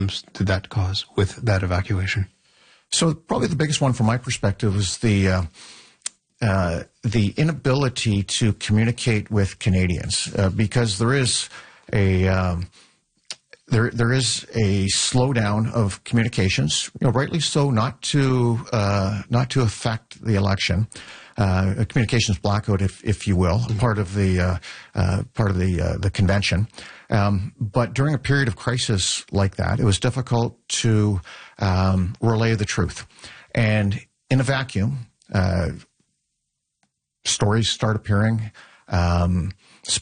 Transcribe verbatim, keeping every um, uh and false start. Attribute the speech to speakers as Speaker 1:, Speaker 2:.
Speaker 1: did that cause with that evacuation?
Speaker 2: So probably the biggest one from my perspective was the uh, uh, the inability to communicate with Canadians uh, because there is a um, there there is a slowdown of communications, you know, rightly so, not to uh, not to affect the election. Uh, a communications blackout, if if you will, mm-hmm. part of the uh, uh, part of the uh, the convention. Um, but during a period of crisis like that, it was difficult to um, relay the truth. And in a vacuum, uh, stories start appearing. Um,